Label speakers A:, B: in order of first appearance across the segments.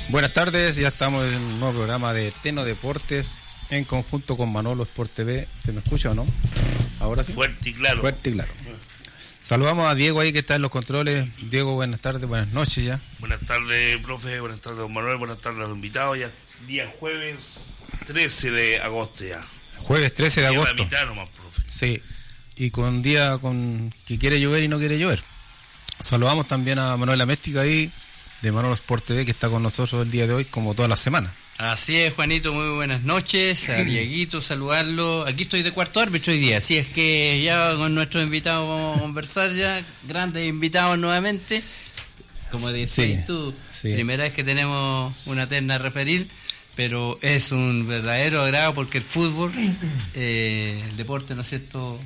A: Buenas tardes, ya estamos en un nuevo programa de Teno Deportes en conjunto con Manolo Sport TV. ¿Se me escucha o no? Ahora sí.
B: Fuerte y claro.
A: Fuerte y claro. Saludamos a Diego ahí que está en los controles. Diego, buenas tardes, buenas noches ya.
B: Buenas tardes, profe, buenas tardes, don Manuel, buenas tardes a los invitados. Ya día jueves 13 de agosto ya.
A: Jueves 13 de agosto.
B: La mitad nomás, profe.
A: Sí, y con día con que quiere llover y no quiere llover. Saludamos también a Manuel Améstica ahí, de Manolo Sport TV, que está con nosotros el día de hoy, como todas las semanas.
C: Así es, Juanito, muy buenas noches. A Dieguito, saludarlo. Aquí estoy de cuarto árbitro hoy día, así es que ya con nuestros invitados vamos a conversar ya. Grandes invitados nuevamente. Como decís tú, primera vez que tenemos una terna a referir, pero es un verdadero agrado porque el fútbol, el deporte, ¿no es cierto?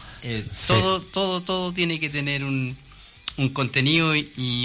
C: Todo tiene que tener un contenido y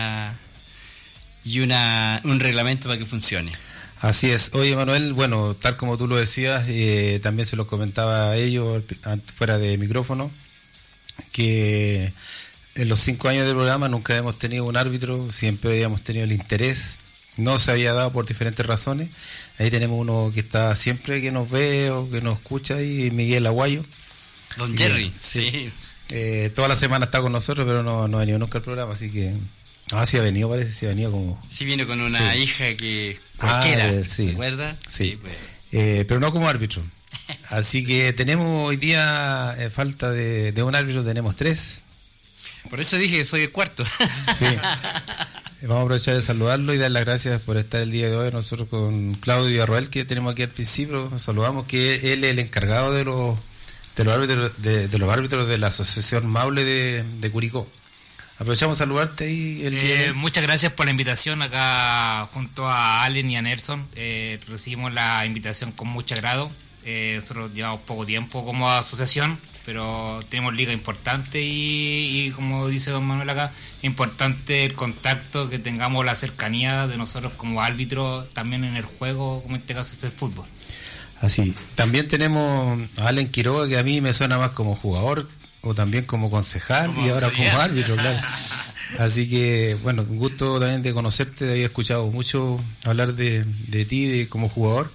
C: un reglamento para que funcione.
A: Así es. Oye, Manuel, bueno, tal como tú lo decías, también se lo comentaba a ellos fuera de micrófono, que en los 5 años del programa nunca hemos tenido un árbitro, siempre habíamos tenido el interés, no se había dado por diferentes razones. Ahí tenemos uno que está siempre, que nos ve o que nos escucha ahí, Miguel Aguayo.
C: Don Jerry,
A: sí. Toda la semana está con nosotros, pero no ha venido nunca al programa, así que... sí ha venido, parece, sí ha venido como...
C: Sí viene con una hija que cualquiera, ¿se acuerda?
A: Sí, pues. Pero no como árbitro. Así que tenemos hoy día falta de un árbitro, tenemos 3.
C: Por eso dije que soy el cuarto.
A: Sí. Vamos a aprovechar de saludarlo y dar las gracias por estar el día de hoy. Nosotros con Claudio Arroel, que tenemos aquí al principio, nos saludamos, que él es el encargado de los árbitros de la Asociación Maule de Curicó. Aprovechamos a saludarte ahí el día.
D: Muchas gracias por la invitación acá junto a Allen y a Nelson. Recibimos la invitación con mucho agrado. Nosotros llevamos poco tiempo como asociación, pero tenemos liga importante y como dice don Manuel acá, importante el contacto, que tengamos la cercanía de nosotros como árbitros también en el juego, como en este caso es el fútbol.
A: Así, también tenemos a Allen Quiroga, que a mí me suena más como jugador, o también como concejal y ahora como árbitro, claro. Así que, bueno, un gusto también de conocerte, había escuchado mucho hablar de ti de como jugador,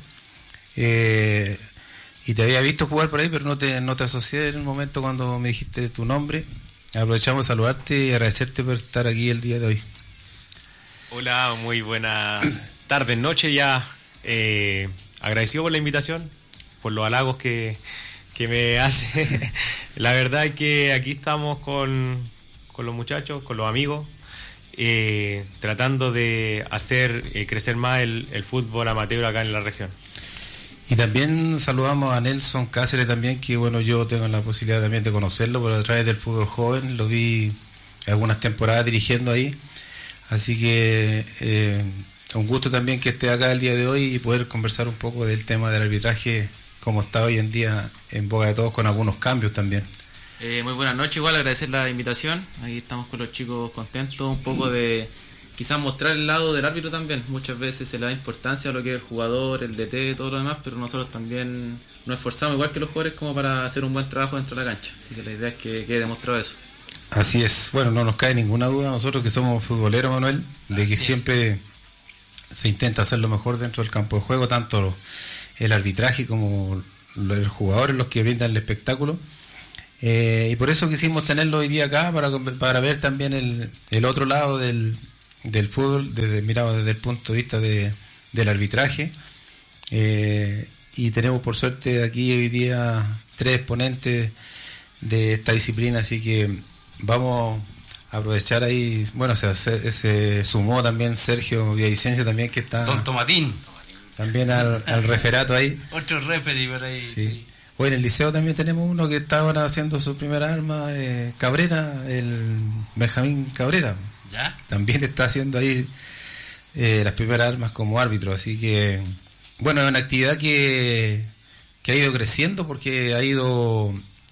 A: y te había visto jugar por ahí, pero no te asocié en el momento cuando me dijiste tu nombre. Aprovechamos de saludarte y agradecerte por estar aquí el día de hoy.
E: Hola, muy buenas tardes, noches ya. Agradecido por la invitación, por los halagos que me hace. La verdad es que aquí estamos con los muchachos, con los amigos, tratando de hacer crecer más el fútbol amateur acá en la región.
A: Y también saludamos a Nelson Cáceres también, que bueno, yo tengo la posibilidad también de conocerlo, pero a través del fútbol joven, lo vi algunas temporadas dirigiendo ahí, así que un gusto también que esté acá el día de hoy y poder conversar un poco del tema del arbitraje, como está hoy en día en boca de todos, con algunos cambios también.
F: Muy buenas noches, igual agradecer la invitación. Ahí estamos con los chicos contentos, un poco de quizás mostrar el lado del árbitro también. Muchas veces se le da importancia a lo que es el jugador, el DT, todo lo demás, pero nosotros también nos esforzamos igual que los jugadores como para hacer un buen trabajo dentro de la cancha. Así que la idea es que quede demostrado eso.
A: Así es, bueno, no nos cae ninguna duda nosotros que somos futboleros, Manuel, de que siempre se intenta hacer lo mejor dentro del campo de juego, tanto el arbitraje como el jugador, los que brindan el espectáculo, y por eso quisimos tenerlo hoy día acá para ver también el otro lado del fútbol, mirado desde el punto de vista del arbitraje, y tenemos por suerte aquí hoy día 3 exponentes de esta disciplina, así que vamos a aprovechar ahí. Bueno, se sumó también Sergio Villavicencio también, que está
C: Don Tomatín
A: también al referato ahí.
C: Otro referee por ahí.
A: Sí. Hoy en el liceo también tenemos uno que está ahora haciendo su primera arma, Cabrera, el Benjamín Cabrera.
C: ¿Ya?
A: También está haciendo ahí las primeras armas como árbitro, así que bueno, es una actividad que ha ido creciendo porque ha ido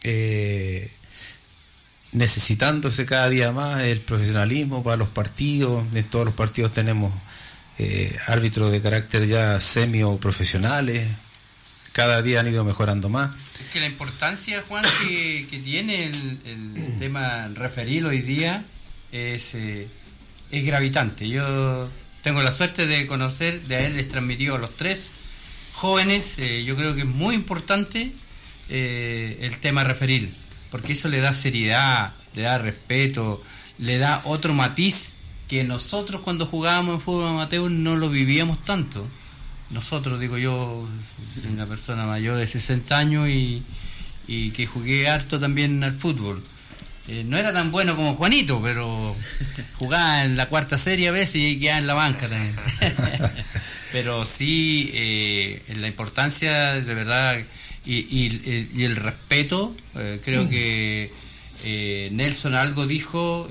A: necesitándose cada día más el profesionalismo para los partidos. En todos los partidos tenemos árbitros de carácter ya semi o profesionales, cada día han ido mejorando más.
C: Es que la importancia, Juan, que tiene el tema referir hoy día es gravitante. Yo tengo la suerte de conocer, de haberles transmitido a los 3 jóvenes. Yo creo que es muy importante el tema referil, porque eso le da seriedad, le da respeto, le da otro matiz que nosotros cuando jugábamos en fútbol amateur no lo vivíamos tanto. Nosotros, digo yo, soy una persona mayor de 60 años y que jugué harto también al fútbol. No era tan bueno como Juanito, pero jugaba en la 4ª serie a veces y quedaba en la banca también. Pero sí, la importancia de verdad y el respeto, creo que Nelson algo dijo,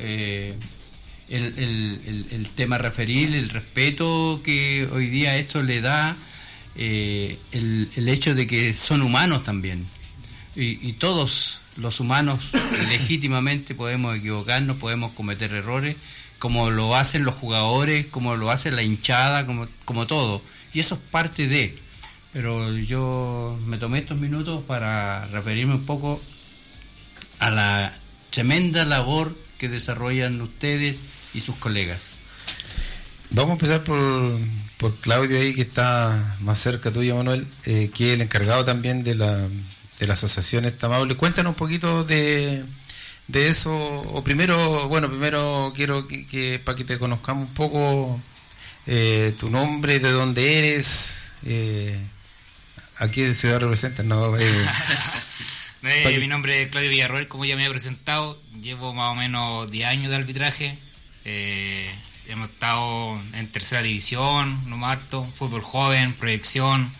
C: el tema referil, el respeto que hoy día esto le da, el hecho de que son humanos también, y todos los humanos legítimamente podemos equivocarnos, podemos cometer errores, como lo hacen los jugadores, como lo hace la hinchada, como todo, y eso es parte de. Pero yo me tomé estos minutos para referirme un poco a la tremenda labor que desarrollan ustedes y sus colegas.
A: Vamos a empezar por Claudio ahí, que está más cerca tuyo, Manuel, que es el encargado también de la asociación Estamable. Cuéntanos un poquito de eso, o primero quiero que para que te conozcamos un poco, tu nombre, de dónde eres, a qué ciudad representas, ¿no?
D: Mi nombre es Claudio Villarroel, como ya me he presentado, llevo más o menos 10 años de arbitraje, hemos estado en 3ª división, no más harto, fútbol joven, proyección,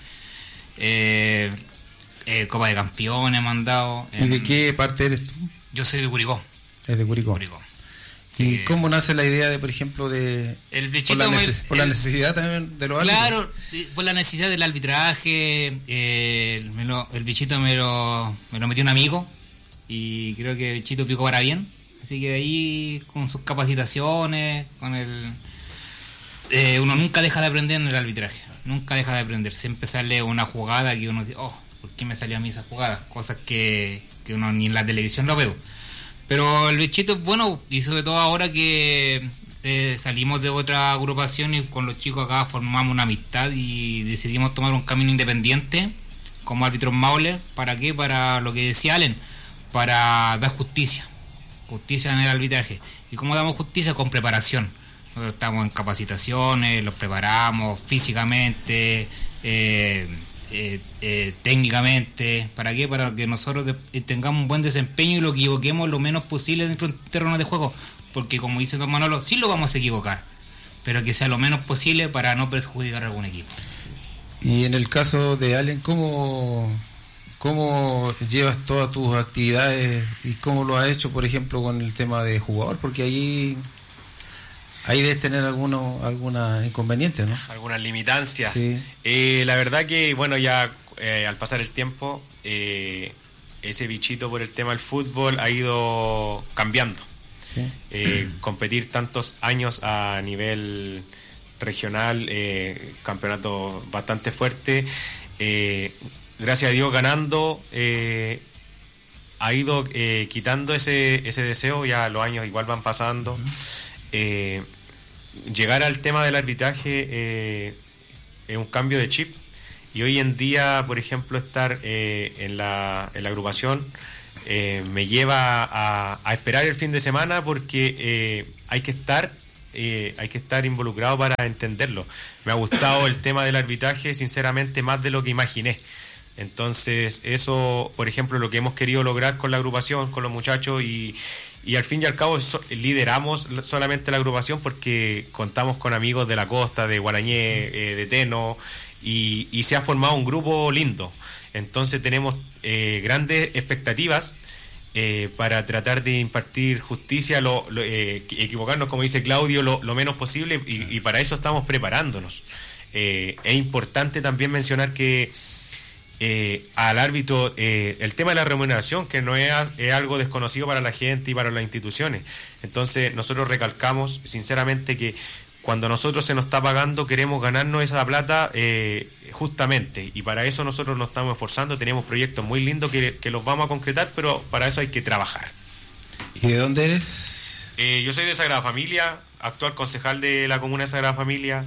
D: Copa de Campeones hemos andado.
A: ¿Y de qué parte eres tú?
D: Yo soy de Curicó.
A: Es de Curicó. ¿Y cómo nace la idea de, por ejemplo, por la necesidad también de los árbitros?
D: Claro, por la necesidad del arbitraje, el bichito me lo metió un amigo y creo que el bichito picó para bien, así que ahí con sus capacitaciones, uno nunca deja de aprender en el arbitraje, nunca deja de aprender, siempre sale una jugada que uno dice, ¿por qué me salió a mí esa jugada? Cosas que uno ni en la televisión lo veo. Pero el bichito es bueno, y sobre todo ahora que salimos de otra agrupación y con los chicos acá formamos una amistad y decidimos tomar un camino independiente como árbitros Maule. ¿Para qué? Para lo que decía Allen, para dar justicia en el arbitraje. ¿Y cómo damos justicia? Con preparación. Nosotros estamos en capacitaciones, los preparamos físicamente, técnicamente. ¿Para qué? Para que nosotros tengamos un buen desempeño y lo equivoquemos lo menos posible dentro del terreno de juego, porque como dice don Manolo, sí lo vamos a equivocar, pero que sea lo menos posible para no perjudicar a algún equipo.
A: Y en el caso de Allen, ¿cómo llevas todas tus actividades y cómo lo has hecho, por ejemplo, con el tema de jugador? Porque ahí debes tener algunas inconvenientes, ¿no?
E: Algunas limitancias.
A: Sí.
E: La verdad que, ya al pasar el tiempo, ese bichito por el tema del fútbol ha ido cambiando.
A: Sí.
E: Competir tantos años a nivel regional, campeonato bastante fuerte, gracias a Dios ganando, ha ido quitando ese deseo, ya los años igual van pasando. Llegar al tema del arbitraje es un cambio de chip, y hoy en día, por ejemplo, estar en la agrupación me lleva a esperar el fin de semana, porque hay que estar involucrado para entenderlo. Me ha gustado el tema del arbitraje, sinceramente, más de lo que imaginé. Entonces, eso, por ejemplo, lo que hemos querido lograr con la agrupación, con los muchachos, y al fin y al cabo lideramos solamente la agrupación porque contamos con amigos de la costa, de Guarañé, de Teno, y se ha formado un grupo lindo. Entonces tenemos grandes expectativas para tratar de impartir justicia, equivocarnos, como dice Claudio, lo menos posible, y para eso estamos preparándonos. Es importante también mencionar que al árbitro, el tema de la remuneración, que no es algo desconocido para la gente y para las instituciones. Entonces nosotros recalcamos sinceramente que cuando nosotros se nos está pagando, queremos ganarnos esa plata justamente, y para eso nosotros nos estamos esforzando. Tenemos proyectos muy lindos que los vamos a concretar, pero para eso hay que trabajar.
A: ¿Y de dónde eres?
E: Yo soy de Sagrada Familia, actual concejal de la comuna de Sagrada Familia.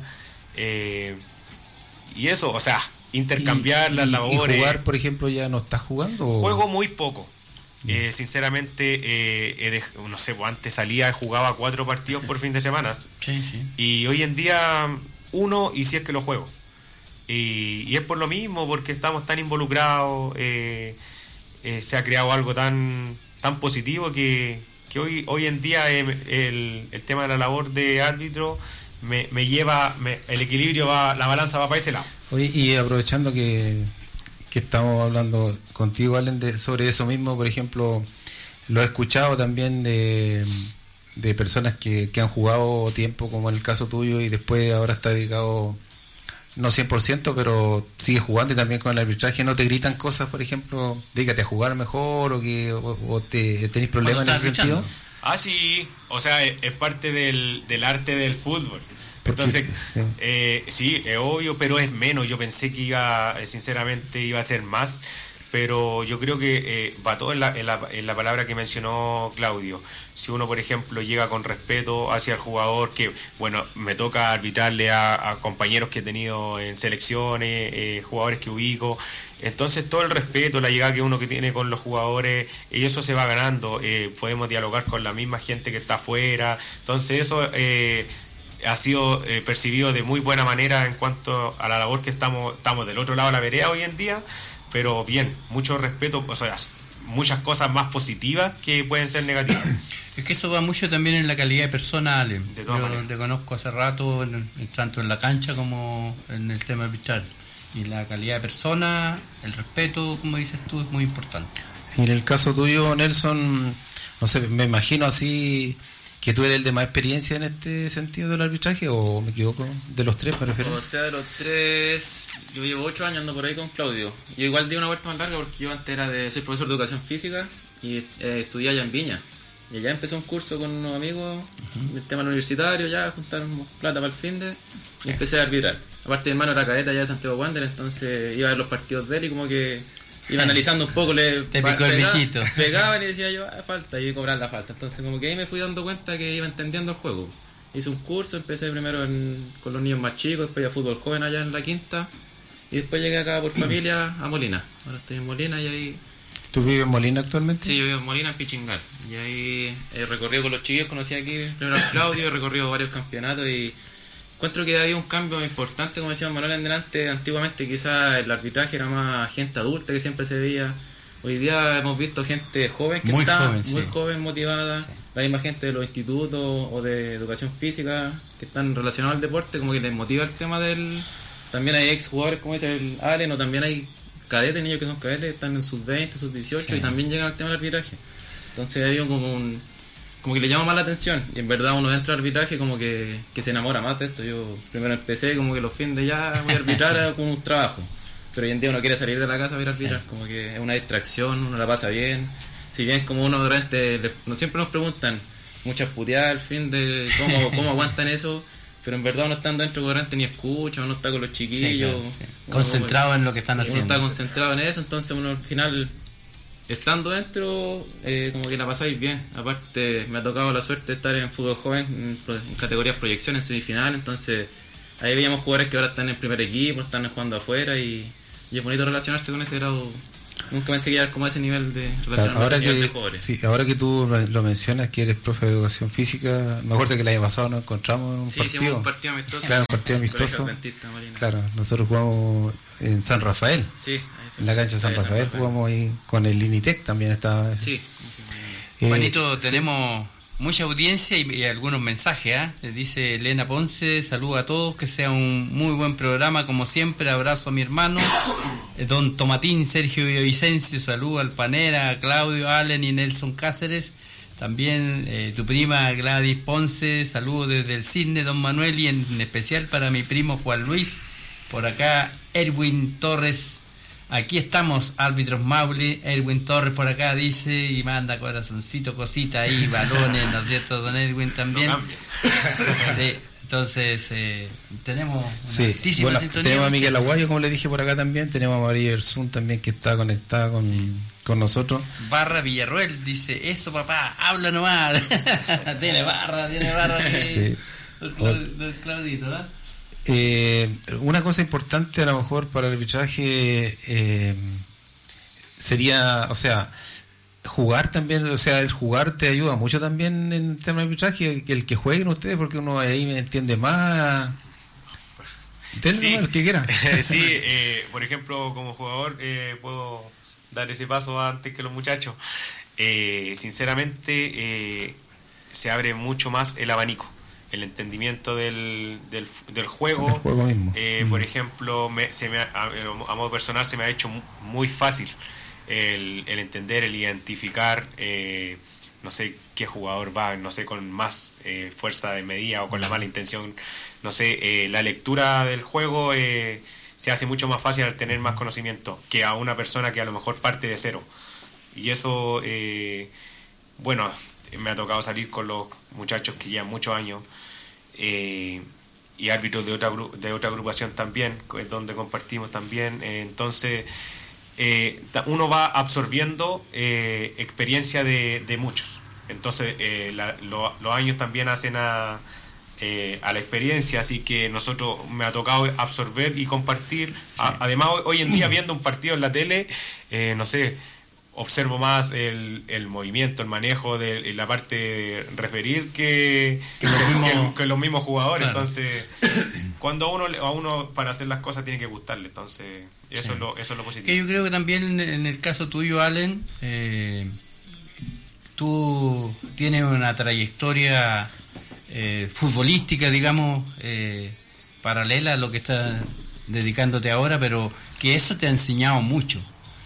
E: Y eso, o sea, intercambiar las labores.
A: ¿Y jugar, por ejemplo, ya no estás jugando?
E: Juego muy poco. Sinceramente, no sé, pues antes salía y jugaba 4 partidos por fin de semana.
C: Sí.
E: Y hoy en día 1, y si es que lo juego. Y es por lo mismo, porque estamos tan involucrados. Se ha creado algo tan positivo que hoy en día el tema de la labor de árbitro me lleva, el equilibrio la balanza va para ese lado.
A: Oye, y aprovechando que estamos hablando contigo, Allen, sobre eso mismo, por ejemplo, lo he escuchado también de personas que han jugado tiempo, como en el caso tuyo, y después ahora está dedicado, no 100%, pero sigue jugando, y también con el arbitraje. ¿No te gritan cosas, por ejemplo, dedícate a jugar mejor, o tenés problemas en ese sentido?
E: Ah, sí, o sea, es parte del arte del fútbol. Entonces, sí, es obvio, pero es menos. Yo pensé que sinceramente iba a ser más, pero yo creo que va todo en la palabra que mencionó Claudio. Si uno, por ejemplo, llega con respeto hacia el jugador, que, bueno, me toca arbitrarle a compañeros que he tenido en selecciones, jugadores que ubico, entonces todo el respeto, la llegada que uno que tiene con los jugadores, y eso se va ganando. Podemos dialogar con la misma gente que está afuera, entonces eso ha sido percibido de muy buena manera en cuanto a la labor que estamos del otro lado de la vereda hoy en día, pero bien, mucho respeto, o sea, muchas cosas más positivas que pueden ser negativas.
C: Es que eso va mucho también en la calidad de persona, Ale.
E: Yo
C: te conozco hace rato, tanto en la cancha como en el tema arbitral. Y la calidad de persona, el respeto, como dices tú, es muy importante.
A: Y en el caso tuyo, Nelson, no sé, me imagino así que tú eres el de más experiencia en este sentido del arbitraje, ¿o me equivoco? De los tres, me refiero.
F: O sea, de los tres, yo llevo 8 años ando por ahí con Claudio. Yo igual di una vuelta más larga porque yo antes soy profesor de educación física y estudié allá en Viña. Y allá empecé un curso con unos amigos del tema universitario, ya juntamos plata para el finde y empecé a arbitrar. Aparte, mi hermano era cadeta allá de Santiago Wander, entonces iba a ver los partidos de él y como que iba analizando un poco,
C: te picó el bichito.
F: Pegaba y le decía yo, falta, y cobrar la falta. Entonces como que ahí me fui dando cuenta que iba entendiendo el juego. Hice un curso, empecé primero con los niños más chicos, después ya fútbol joven allá en la Quinta, y después llegué acá por familia a Molina. Ahora estoy en Molina y ahí...
A: ¿Tú vives en Molina actualmente?
F: Sí, yo vivo en Molina, en Pichingal. Y ahí he recorrido con los chiquillos, conocí aquí primero a Claudio, he recorrido varios campeonatos y encuentro que había un cambio importante, como decía Manuel en delante. Antiguamente quizás el arbitraje era más gente adulta que siempre se veía. Hoy día hemos visto gente joven que
C: muy
F: está
C: joven,
F: muy
C: sí.
F: joven, motivada. Sí. La misma gente de los institutos o de educación física que están relacionados al deporte, como que les motiva el tema del... También hay ex jugadores, como dice el Allen, o también hay cadetes, niños que son cadetes, están en sus 20, sus 18 sí. Y también llegan al tema del arbitraje. Entonces hay como que le llama más la atención, y en verdad uno dentro del arbitraje como que se enamora más de esto. Yo primero empecé como que los fines de ya voy a arbitrar como un trabajo, pero hoy en día uno quiere salir de la casa a ir a arbitrar, sí. Como que es una distracción, uno la pasa bien, si bien como uno durante, siempre nos preguntan muchas puteadas al fin de cómo aguantan eso, pero en verdad uno está dentro corriente ni escucha, uno está con los chiquillos, sí, claro, sí.
C: Concentrado en lo que están haciendo.
F: Uno está concentrado en eso, entonces uno al final... Estando dentro, como que la pasáis bien. Aparte, me ha tocado la suerte de estar en fútbol joven, en categorías proyección, en semifinal. Entonces, ahí veíamos jugadores que ahora están en primer equipo, están jugando afuera. Y es bonito relacionarse con ese grado. Nunca pensé que llegar como a ese nivel de relacionarse de jugadores.
A: Sí, ahora que tú lo mencionas, que eres profe de educación física, me acuerdo que el año pasado nos encontramos en un partido.
F: Sí, un partido amistoso.
A: Claro, un partido amistoso. Claro, nosotros jugamos en San Rafael.
F: Sí.
A: En la cancha de San Rafael jugamos ahí con el Initec también estaba.
F: Sí.
C: Juanito, tenemos mucha audiencia y algunos mensajes. Dice Elena Ponce, saludos a todos, que sea un muy buen programa como siempre, abrazo a mi hermano. Don Tomatín, Sergio Vicencio, saludos al Panera, a Claudio, Allen y Nelson Cáceres. También tu prima Gladys Ponce, saludos desde el Cisne, Don Manuel, y en especial para mi primo Juan Luis. Por acá Erwin Torres. Aquí estamos, árbitros Maule. Erwin Torres por acá dice y manda corazoncito, cosita ahí, balones, ¿no es cierto, don Erwin también? Sí, entonces tenemos una altísima sintonía.
A: Tenemos a Miguel Aguayo, como le dije por acá también. Tenemos a María Erzún también, que está conectada con nosotros.
C: Barra Villarroel dice, eso papá, habla nomás. tiene barra.
A: Sí.
C: Del Claudito, ¿no?
A: Una cosa importante a lo mejor para el arbitraje sería, o sea, jugar también, o sea, el jugar te ayuda mucho también en el tema de arbitraje, que el que jueguen ustedes, porque uno ahí me entiende más.
E: Sí.
A: El que quiera.
E: Sí, por ejemplo, como jugador puedo dar ese paso antes que los muchachos. Sinceramente, se abre mucho más el abanico, el entendimiento del juego.
A: El juego mismo.
E: Por ejemplo, a modo personal se me ha hecho muy fácil el entender, el identificar, no sé qué jugador va, no sé, con más fuerza de medida o con la mala intención, no sé, la lectura del juego se hace mucho más fácil al tener más conocimiento que a una persona que a lo mejor parte de cero. Y eso, bueno, me ha tocado salir con los muchachos que llevan muchos años y árbitros de otra agrupación también, donde compartimos también. Entonces, uno va absorbiendo experiencia de muchos. Entonces, los años también hacen a la experiencia, así que nosotros me ha tocado absorber y compartir. Sí. Además, hoy en día viendo un partido en la tele, no sé, observo más el movimiento, el manejo de la parte de referir que los mismos jugadores. Claro. Entonces, cuando a uno para hacer las cosas tiene que gustarle, entonces eso, sí. Eso es lo positivo.
C: Que yo creo que también en el caso tuyo, Allen, tú tienes una trayectoria futbolística, digamos, paralela a lo que estás dedicándote ahora, pero que eso te ha enseñado mucho.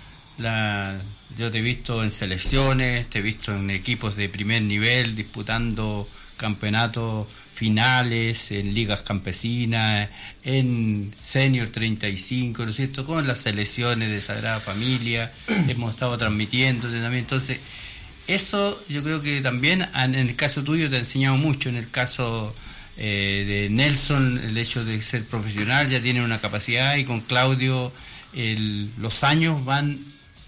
C: Yo te he visto en selecciones, te he visto en equipos de primer nivel disputando campeonatos finales, en ligas campesinas, en Senior 35, ¿no es cierto? Con las selecciones de Sagrada Familia, hemos estado transmitiendo también. Entonces, eso yo creo que también en el caso tuyo te ha enseñado mucho. En el caso de Nelson, el hecho de ser profesional, ya tiene una capacidad, y con Claudio los años van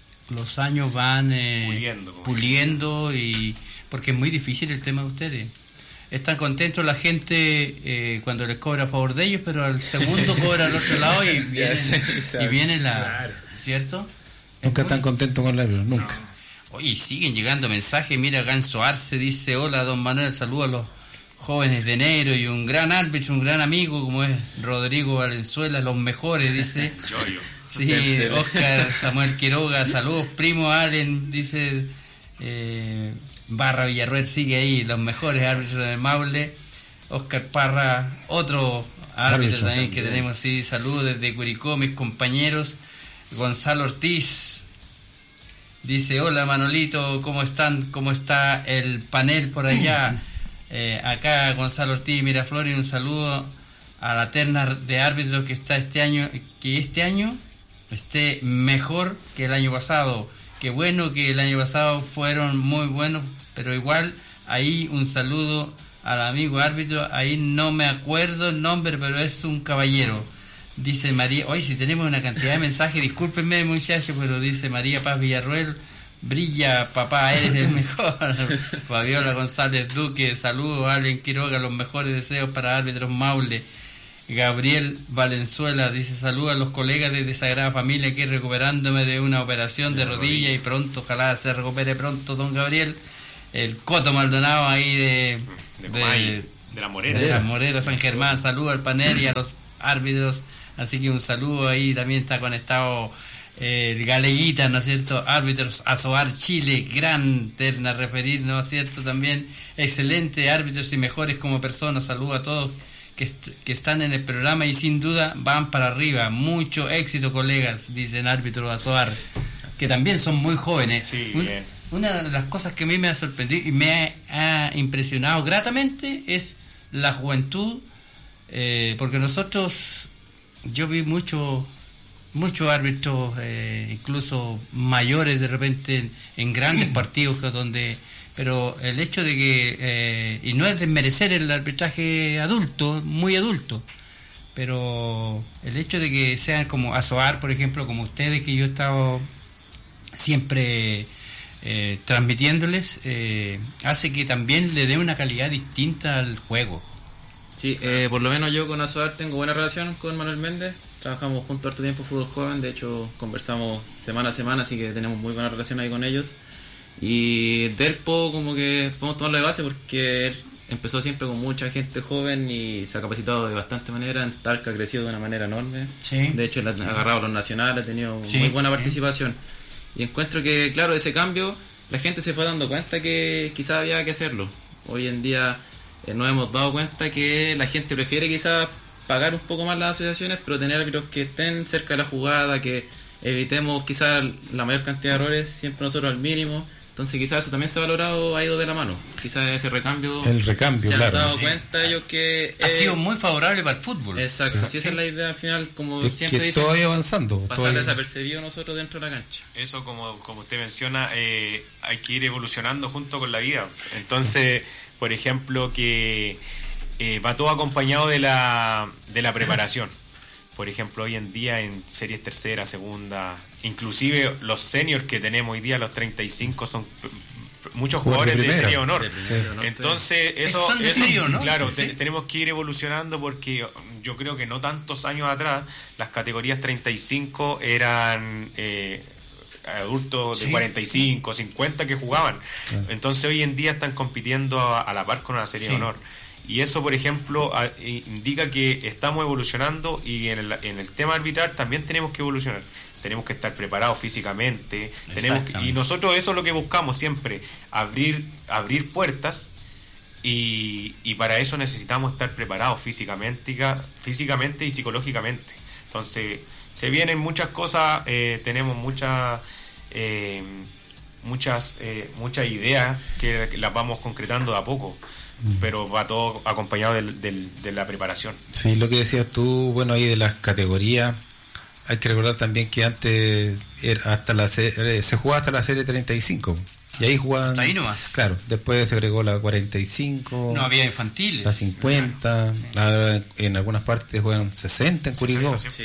C: puliendo, y porque es muy difícil el tema de ustedes. Están contentos la gente cuando les cobra a favor de ellos, pero al segundo cobra al otro lado y viene
A: claro.
C: ¿Cierto?
A: Nunca están contentos con la árbitro, nunca.
C: No. Oye, siguen llegando mensajes. Mira, Ganso Arce dice: hola, don Manuel, saludos a los jóvenes de enero, y un gran árbitro, un gran amigo como es Rodrigo Valenzuela, los mejores, dice. Sí, Oscar Samuel Quiroga, saludos, primo Allen, dice. Barra Villarroel sigue ahí, los mejores árbitros del Maule. Oscar Parra, otro árbitro también que tenemos, sí, saludos desde Curicó, mis compañeros. Gonzalo Ortiz dice: hola Manolito, ¿cómo están? ¿Cómo está el panel por allá? Acá Gonzalo Ortiz Miraflores, un saludo a la terna de árbitros que está este año esté mejor que el año pasado. Qué bueno que el año pasado fueron muy buenos, pero igual ahí un saludo al amigo árbitro, ahí no me acuerdo el nombre, pero es un caballero. Dice María, hoy si tenemos una cantidad de mensajes, discúlpenme muchachos, pero dice María Paz Villarroel: brilla papá, eres el mejor. Fabiola González Duque, saludos. Allen Quiroga, los mejores deseos para árbitros Maule. Gabriel Valenzuela dice: saludos a los colegas de Sagrada Familia, aquí recuperándome de una operación de rodilla, y pronto, ojalá se recupere pronto don Gabriel. El Coto Maldonado ahí de
E: la Morera.
C: De la Morera, San Germán, saludos al panel y a los árbitros, así que un saludo ahí. También está conectado el Galeguita, ¿no es cierto? Árbitros Azoar Chile, gran terna a referir, ¿no es cierto? También excelente, árbitros y mejores como personas. Saludo a todos que están en el programa y sin duda van para arriba. Mucho éxito, colegas, dicen árbitros Azoar, que también son muy jóvenes.
E: Sí,
C: una de las cosas que a mí me ha sorprendido y me ha impresionado gratamente es la juventud, porque yo vi muchos árbitros, incluso mayores de repente en grandes partidos pero el hecho de que, y no es desmerecer el arbitraje adulto, muy adulto, pero el hecho de que sean como Azoar, por ejemplo, como ustedes, que yo he estado siempre transmitiéndoles, hace que también le dé una calidad distinta al juego.
F: Sí, por lo menos yo con Azuar tengo buena relación con Manuel Méndez. Trabajamos juntos harto tiempo fútbol joven, de hecho conversamos semana a semana, así que tenemos muy buena relación ahí con ellos. Y Delpo como que podemos tomarlo de base porque él empezó siempre con mucha gente joven y se ha capacitado de bastante manera. En Talca ha crecido de una manera enorme.
C: Sí.
F: De hecho, él ha agarrado los nacionales, ha tenido
C: Sí,
F: muy buena
C: sí.
F: participación. Y encuentro que, claro, ese cambio, la gente se fue dando cuenta que quizás había que hacerlo. Hoy en día nos hemos dado cuenta que la gente prefiere quizás pagar un poco más las asociaciones, pero tener árbitros que estén cerca de la jugada, que evitemos quizás la mayor cantidad de errores, siempre nosotros al mínimo. Entonces quizás eso también se ha valorado, ha ido de la mano. Quizás ese recambio,
A: El recambio,
F: se
A: claro.
F: han dado cuenta ellos que...
C: Ha sido muy favorable para el fútbol.
F: Exacto,
A: Sí.
F: esa es la idea al final, como
A: Es
F: siempre
A: que
F: dicen,
A: todavía avanzando.
F: pasar
A: todavía-
F: desapercibido nosotros dentro de la cancha.
E: Eso, como usted menciona, hay que ir evolucionando junto con la vida. Entonces, por ejemplo, que va todo acompañado de la preparación. Por ejemplo, hoy en día en series tercera, segunda, inclusive los seniors que tenemos hoy día, los 35, son muchos
A: Jugadores
E: jugadores
A: de
E: de
A: primera.
E: serie de honor.
F: De primera, ¿no?
E: Entonces, eso,
C: Son de serie de honor,
E: claro,
C: sí.
E: tenemos que ir evolucionando porque yo creo que no tantos años atrás las categorías 35 eran adultos de
C: Sí.
E: 45, 50 que jugaban. Entonces hoy en día están compitiendo a la par con la serie
C: Sí.
E: de honor. Y eso, por ejemplo, indica que estamos evolucionando y en el tema arbitral también tenemos que evolucionar. Tenemos que estar preparados físicamente. Y nosotros eso es lo que buscamos siempre, abrir puertas y para eso necesitamos estar preparados físicamente y psicológicamente. Entonces, se vienen muchas cosas, tenemos muchas ideas que las vamos concretando de a poco, pero va todo acompañado de la preparación.
A: Sí, lo que decías tú, bueno, ahí de las categorías, hay que recordar también que antes se jugaba hasta la serie 35, y ahí jugaban...
C: Hasta ahí nomás.
A: Claro, después se agregó la 45,
C: No había infantiles.
A: la 50, ahora en algunas partes juegan 60 en Curicó.
E: Sí.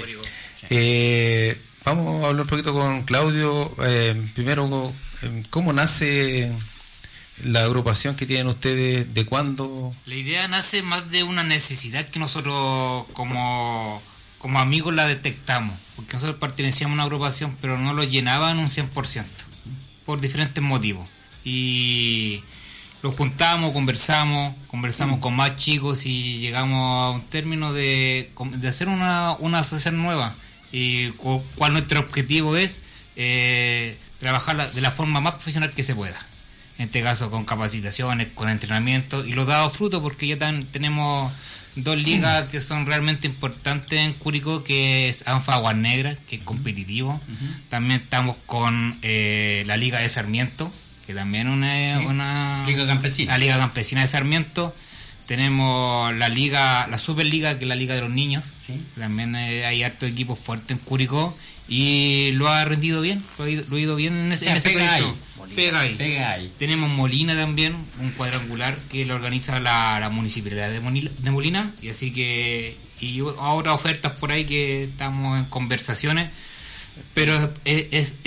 A: Vamos a hablar un poquito con Claudio. Primero, ¿cómo nace la agrupación que tienen ustedes? ¿De cuándo?
D: La idea nace más de una necesidad que nosotros como amigos la detectamos, porque nosotros pertenecíamos a una agrupación pero no lo llenaban un 100% por diferentes motivos, y lo juntamos, conversamos con más chicos y llegamos a un término de hacer una asociación nueva, y cuál nuestro objetivo es trabajar de la forma más profesional que se pueda, en este caso con capacitaciones, con entrenamiento, y lo ha dado fruto porque ya tenemos dos ligas que son realmente importantes en Curicó, que es ANFA Aguas Negras, que es competitivo. También estamos con la Liga de Sarmiento, que también una
C: Liga Campesina.
D: La Liga Campesina de Sarmiento. Tenemos la Superliga, que es la Liga de los Niños.
C: Sí.
D: También hay harto equipos fuertes en Curicó y lo ha rendido bien, lo ha ido bien en ese proyecto. Pega ahí. Tenemos Molina también, un cuadrangular que lo organiza la municipalidad de Molina, y así que y ahora ofertas por ahí que estamos en conversaciones, pero es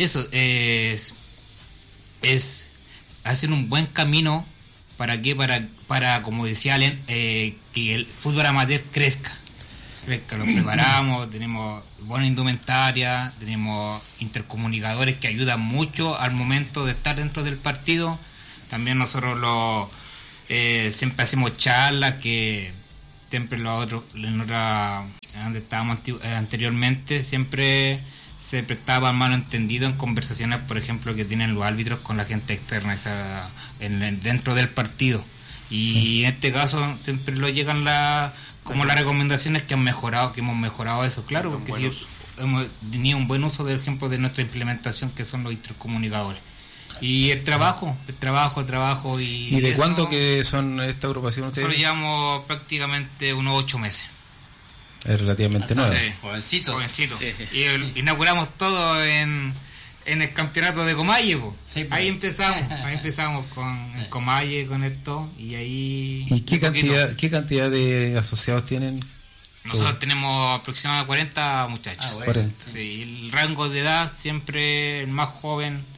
D: hacer un buen camino para como decía Allen, que el fútbol amateur crezca. Lo preparamos, tenemos buena indumentaria, tenemos intercomunicadores que ayudan mucho al momento de estar dentro del partido. También nosotros siempre hacemos charlas, que siempre donde estábamos anteriormente, siempre se prestaba mano entendido en conversaciones, por ejemplo, que tienen los árbitros con la gente externa dentro del partido. Y en este caso siempre lo llegan las recomendaciones que hemos mejorado eso, claro, porque hemos tenido un buen uso, del ejemplo, de nuestra implementación, que son los intercomunicadores. Y el trabajo.
A: ¿Y de cuándo que son esta agrupación ustedes?
D: Nosotros llevamos prácticamente unos 8 meses.
A: Es relativamente nueva.
D: Sí.
C: Jovencitos.
D: Sí. Y inauguramos todo en el campeonato de Comalle, po.
C: Sí, pues.
D: Ahí empezamos con Comalle, con esto, y ahí...
A: ¿Y qué cantidad de asociados tienen?
D: Nosotros tenemos aproximadamente 40 muchachos.
C: Ah, bueno.
A: 40.
D: Sí, el rango de edad siempre el más joven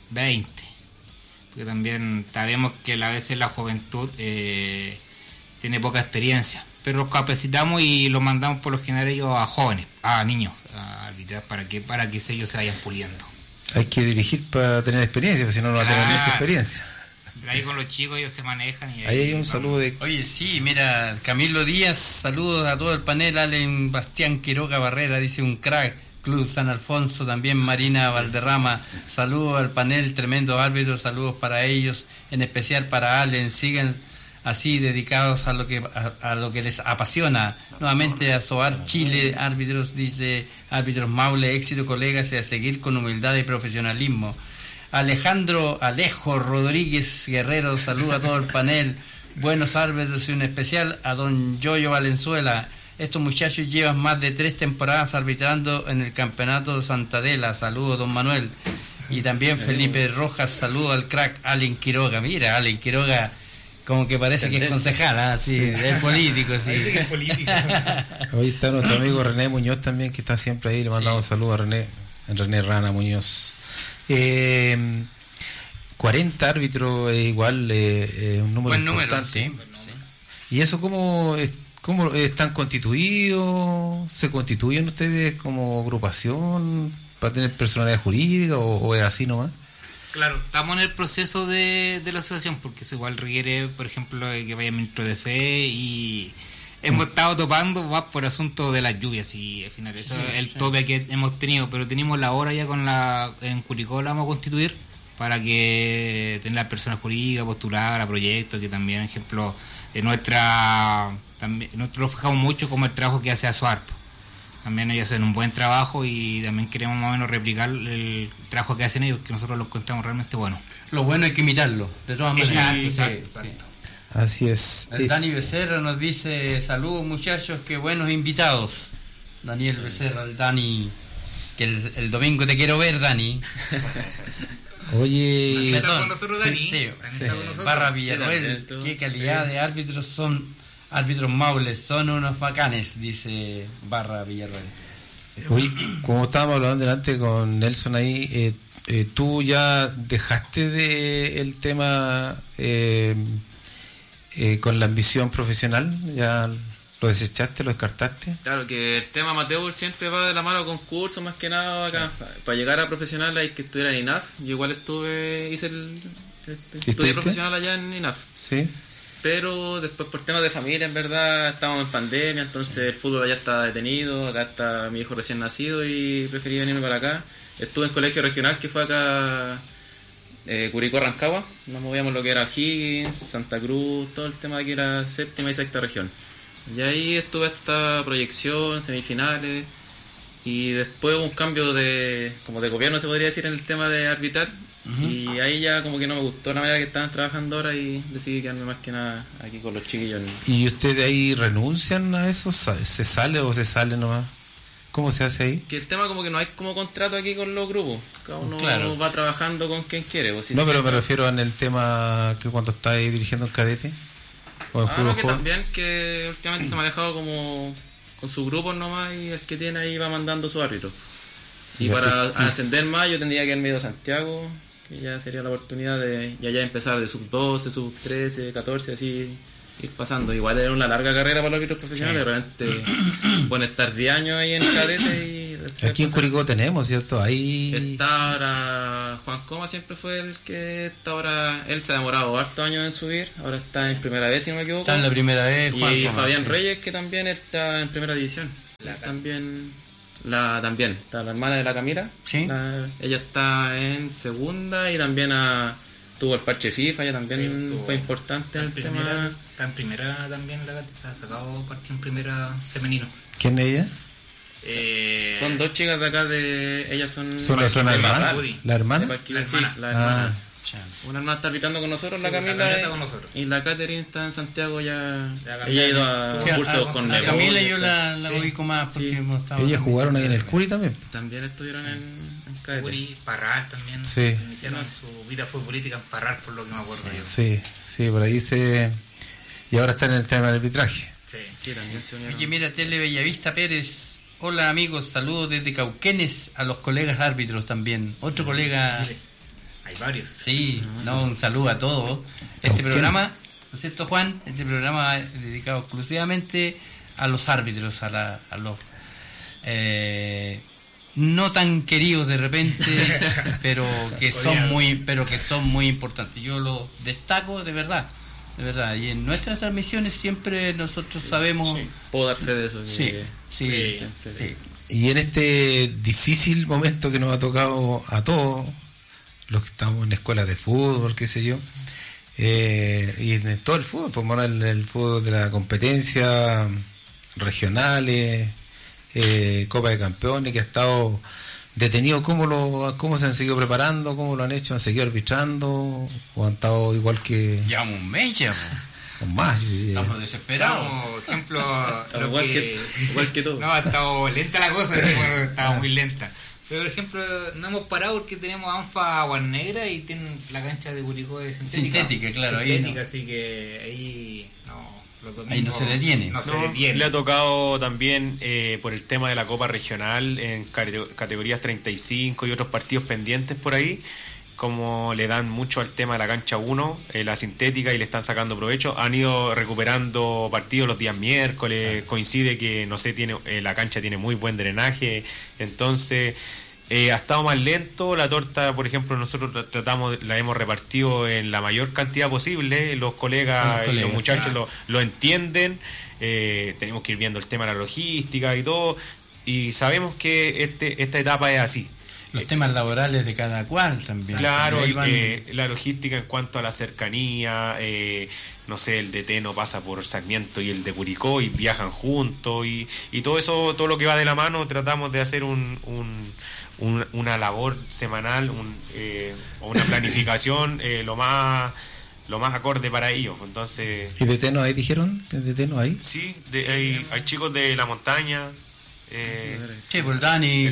D: 20. Porque también sabemos que a veces la juventud tiene poca experiencia. Pero los capacitamos y los mandamos por lo general ellos a jóvenes, a niños, a arbitrar para que ellos se vayan puliendo.
A: Hay que dirigir para tener experiencia, porque si no, no va a tener mucha experiencia.
D: Pero ahí con los chicos ellos se manejan. Y
A: ahí hay un saludo de...
C: Oye, sí, mira, Camilo Díaz, saludos a todo el panel. Allen Bastián Quiroga Barrera, dice un crack. Club San Alfonso, también Marina Valderrama, saludos al panel, tremendo árbitro, saludos para ellos, en especial para Allen, sigan así dedicados a lo que les apasiona. Nuevamente a Soar Chile, árbitros, dice árbitros Maule, éxito colegas y a seguir con humildad y profesionalismo. Alejandro Alejo Rodríguez Guerrero, saluda a todo el panel, buenos árbitros y un especial a don Yoyo Valenzuela. Estos muchachos llevan más de 3 temporadas arbitrando en el campeonato de Santa Adela. Saludos, don Manuel. Y también Felipe Rojas, saludo al crack Allen Quiroga. Mira, Allen Quiroga como que parece que es concejal, ¿eh? Sí, es político, sí.
B: Parece que es político.
A: Hoy está nuestro amigo René Muñoz también, que está siempre ahí. Le mandamos saludos a René Rana Muñoz. 40 árbitros, igual un número
C: buen
A: importante.
C: Número, sí.
A: ¿Y eso cómo están constituidos? ¿Se constituyen ustedes como agrupación para tener personalidad jurídica o es así nomás?
D: Claro, estamos en el proceso de la asociación porque eso igual requiere, por ejemplo, que vaya ministro de fe y hemos estado topando más por asunto de las lluvias y al final eso es el tope que hemos tenido, pero tenemos la hora ya en Curicó la vamos a constituir para que tenga las personas jurídicas postuladas a proyectos que también, ejemplo, nosotros lo fijamos mucho como el trabajo que hace Azuarpo. También ellos hacen un buen trabajo y también queremos más o menos replicar el trabajo que hacen ellos, que nosotros lo encontramos realmente bueno.
C: Lo bueno hay que imitarlo, de todas maneras.
D: Exacto.
A: Así es.
C: El Dani Becerra nos dice, saludos muchachos, qué buenos invitados. Daniel Becerra, el Dani, que el domingo te quiero ver, Dani.
A: Oye,
D: ¿Está con nosotros, Dani?
C: Sí.
D: ¿Está con nosotros?
C: Barra Villarroel, qué calidad de árbitros son. Árbitros Maules, son unos bacanes, dice Barra Villarroel.
A: Oye, como estábamos hablando delante con Nelson ahí, ¿tú ya dejaste el tema con la ambición profesional? ¿Ya lo desechaste, lo descartaste?
F: Claro, que el tema amateur siempre va de la mano con concursos, más que nada acá. Para llegar a profesional hay que estudiar en INAF. Yo igual estudié profesional allá en INAF.
A: Sí.
F: Pero después por temas de familia, en verdad, estábamos en pandemia, entonces el fútbol allá está detenido, acá está mi hijo recién nacido y preferí venirme para acá. Estuve en colegio regional que fue acá, Curicó, Rancagua, nos movíamos lo que era Higgins, Santa Cruz, todo el tema de aquí era 7ª y 6ª región. Y ahí estuve hasta proyección, semifinales, y después hubo un cambio de gobierno, se podría decir, en el tema de arbitrar. Y ahí ya como que no me gustó la manera que estaban trabajando ahora y decidí quedarme más que nada aquí con los chiquillos.
A: ¿Y ustedes ahí renuncian a eso? ¿Se sale o se sale nomás? ¿Cómo se hace ahí?
F: Que el tema como que no hay como contrato aquí con los grupos. Cada uno va trabajando con quien quiere. Pues,
A: no, pero me refiero en el tema que cuando está ahí dirigiendo el cadete. O el
F: no, que también que últimamente se me ha dejado como con sus grupos nomás y el que tiene ahí va mandando su árbitro. Y para ascender más yo tendría que irme a Santiago, que ya sería la oportunidad de ya empezar de sub-12, sub-13, 14, así ir pasando. Igual era una larga carrera para los árbitros profesionales, realmente pueden estar 10 años ahí en cadete y
A: aquí en Curicó tenemos, ¿cierto? Ahí
F: está ahora Juan Coma, siempre fue el que está ahora, él se ha demorado hartos años en subir, ahora está en primera vez si no me equivoco.
C: Está en la primera vez,
F: Juan y Coma, Fabián Reyes, que también está en primera división. También está la hermana de la Camila,
C: ¿sí?
F: Ella está en segunda y también tuvo el parche FIFA, ella también fue importante en el tema.
D: Está en primera también, ha sacado parte en primera femenino.
A: ¿Quién es ella?
F: Son 2 chicas de acá, ellas son
A: la hermana. ¿La hermana?
F: Sí, la hermana. Una hermana está arbitando con nosotros, la Camila, y la Catherine está en Santiago ya. Ella ha ido a cursos con
C: la Camila yo la ubico más porque hemos estado.
A: Ellas jugaron ahí en el Curi también.
F: También estuvieron en Cadete.
D: Curi, Parral también.
A: Sí.
D: Iniciaron su vida futbolística en Parral, por lo que me acuerdo yo.
A: Sí, por ahí y ahora están en el tema del arbitraje.
F: Sí, también se unieron.
C: Oye, mira, Tele Bellavista Pérez. Hola amigos, saludos desde Cauquenes a los colegas árbitros también. Otro colega
D: Hay varios.
C: Sí, no, un saludo a todos. Este programa, ¿no es cierto, Juan? Este programa es dedicado exclusivamente a los árbitros, a los no tan queridos de repente, pero que son muy importantes. Yo lo destaco de verdad. Y en nuestras transmisiones siempre nosotros sabemos.
F: Sí. Puedo dar fe de eso.
C: Sí.
A: Y en este difícil momento que nos ha tocado a todos los que estamos en escuelas de fútbol, qué sé yo, y en todo el fútbol, pues bueno, el fútbol de la competencia, regionales, Copa de Campeones, que ha estado detenido, ¿cómo se han seguido preparando? ¿Cómo lo han hecho? ¿Han seguido arbitrando? ¿O han estado igual que...?
C: Ya un mes ya,
A: o más?
C: Estamos desesperados.
D: Por ejemplo,
F: igual que todo.
D: No, ha estado lenta la cosa, bueno, estaba muy lenta. Pero, por ejemplo, no hemos parado porque tenemos ANFA Aguas Negras y tienen la cancha de Curicó de
C: sintética, claro.
D: Sintética,
C: ahí no.
D: Así que ahí los domingos
C: ahí no se detiene.
D: No se detiene.
E: Le ha tocado también por el tema de la Copa Regional en categorías 35 y otros partidos pendientes por ahí, como le dan mucho al tema de la cancha 1, la sintética, y le están sacando provecho. Han ido recuperando partidos los días miércoles, coincide que, no sé, la cancha tiene muy buen drenaje, entonces ha estado más lento. La torta, por ejemplo, nosotros la hemos repartido en la mayor cantidad posible, los colegas y los muchachos lo entienden, tenemos que ir viendo el tema de la logística y todo, y sabemos que esta etapa es así.
C: Los temas laborales de cada cual también.
E: Claro, la logística en cuanto a la cercanía, no sé, el DT no pasa por Sarmiento y el de Curicó y viajan juntos y todo eso, todo lo que va de la mano, tratamos de hacer una labor semanal o una planificación lo más acorde para ellos. Entonces,
A: ¿y DT no hay, dijeron? ¿DT no hay?
E: Sí, hay chicos de la montaña.
C: Por el Dani,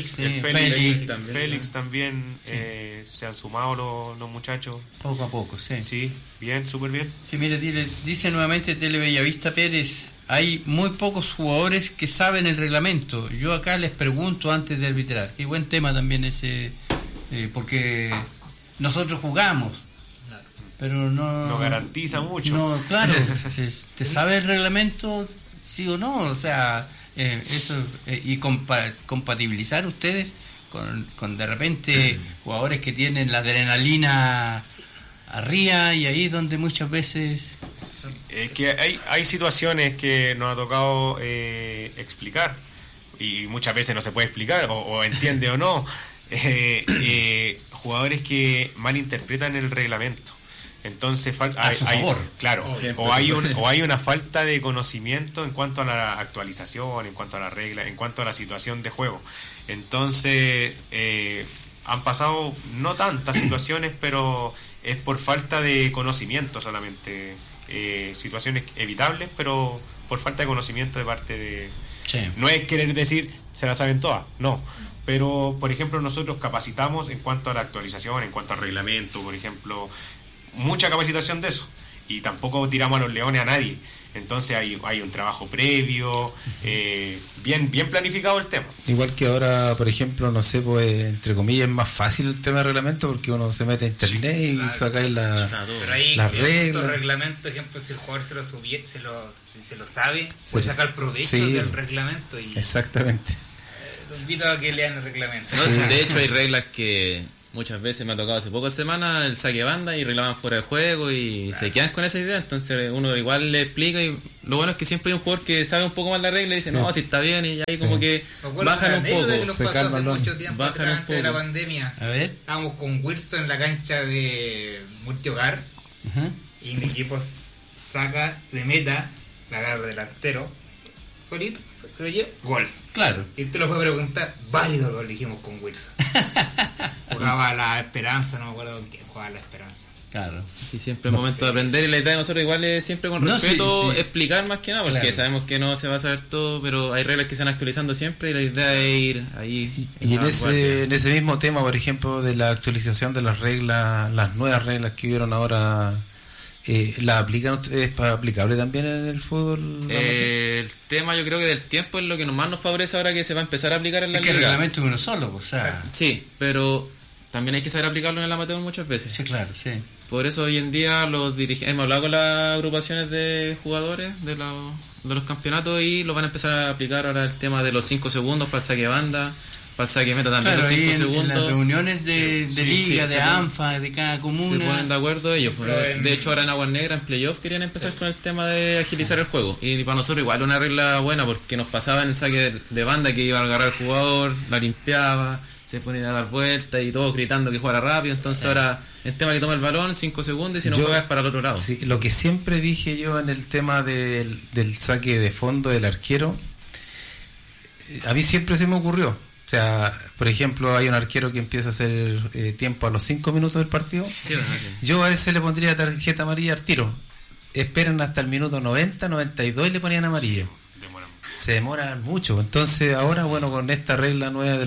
E: Félix también se han sumado los muchachos.
C: Poco a poco, sí.
E: Sí, bien, súper bien.
C: Sí, mire, dice nuevamente Tele Bellavista Pérez, hay muy pocos jugadores que saben el reglamento. Yo acá les pregunto antes de arbitrar. Qué buen tema también ese, porque nosotros jugamos, pero no
E: garantiza mucho.
C: No, claro, ¿te sabe el reglamento, sí o no? O sea, eso y compatibilizar ustedes con de repente jugadores que tienen la adrenalina arriba, y ahí donde muchas veces
E: que hay situaciones que nos ha tocado explicar, y muchas veces no se puede explicar o entiende o no, jugadores que malinterpretan el reglamento. Entonces hay una falta de conocimiento en cuanto a la actualización, en cuanto a la regla, en cuanto a la situación de juego. Entonces han pasado no tantas situaciones, pero es por falta de conocimiento solamente, situaciones evitables, pero por falta de conocimiento de parte de...
C: Sí.
E: No es querer decir se la saben todas, no. Pero, por ejemplo, nosotros capacitamos en cuanto a la actualización, en cuanto al reglamento, por ejemplo, mucha capacitación de eso, y tampoco tiramos a los leones a nadie. Entonces hay un trabajo previo, bien planificado el tema.
A: Igual que ahora, por ejemplo, no sé, pues entre comillas es más fácil el tema de reglamento, porque uno se mete a internet y saca ahí las reglas.
D: El reglamento, ejemplo, si el jugador se lo sabe, puede sacar provecho del reglamento. Y
A: exactamente.
D: Los invito a que lean el reglamento.
F: No, de hecho hay reglas que muchas veces me ha tocado hace pocas semanas el saque de banda y reclaman fuera de juego y se quedan con esa idea. Entonces uno igual le explica, y lo bueno es que siempre hay un jugador que sabe un poco más la regla y dice no, si está bien, y ahí como que bajan un poco,
D: se calman, mucho tiempo
F: bajan un
D: antes de la
F: poco.
D: pandemia.
C: A ver.
D: Estábamos con Wilson en la cancha de multihogar, y en equipos saca de meta, la agarra delantero solito, creo yo, gol.
C: Claro.
D: Y te lo fue a preguntar, válido el gol, dijimos con Wilson. Jugaba la Esperanza, no me acuerdo con quién jugaba la Esperanza.
C: Claro.
F: Sí, siempre es momento de aprender, y la idea de nosotros igual es siempre con respeto explicar más que nada, porque sabemos que no se va a saber todo, pero hay reglas que se van actualizando siempre y la idea es ir ahí.
A: Y en ese mismo tema, por ejemplo, de la actualización de las reglas, las nuevas reglas que vieron ahora, ¿la aplican ustedes? ¿Es aplicable también en el fútbol?
F: El tema, yo creo que del tiempo es lo que más nos favorece ahora, que se va a empezar a aplicar en la liga.
C: El reglamento es uno solo, o sea.
F: Sí, pero también hay que saber aplicarlo en el amateur muchas veces.
C: Sí, claro, sí.
F: Por eso hoy en día los dirigentes, hemos hablado con las agrupaciones de jugadores de los campeonatos y lo van a empezar a aplicar ahora el tema de los 5 segundos para el saque de banda, para el saque de meta también,
C: Claro,
F: los 5
C: en
F: segundos.
C: las reuniones de liga, de ANFA, de cada
F: Se
C: comuna.
F: ponen de acuerdo ellos. De hecho, ahora en Aguas Negras, en playoff, querían empezar con el tema de agilizar el juego. Y para nosotros igual una regla buena, porque nos pasaba en el saque de banda que iba a agarrar el jugador, la limpiaba, se ponía a dar vueltas y todos gritando que jugara rápido. Entonces ahora el tema que toma el balón, 5 segundos, y si no juegas para el otro lado.
A: Sí, lo que siempre dije yo en el tema del saque de fondo del arquero, a mí siempre se me ocurrió. O sea, por ejemplo, hay un arquero que empieza a hacer tiempo a los 5 minutos del partido.
F: Sí,
A: yo a ese le pondría tarjeta amarilla al tiro. Esperan hasta el minuto 90, 92 y le ponían amarillo. Se demoran mucho. Entonces ahora, bueno, con esta regla nueva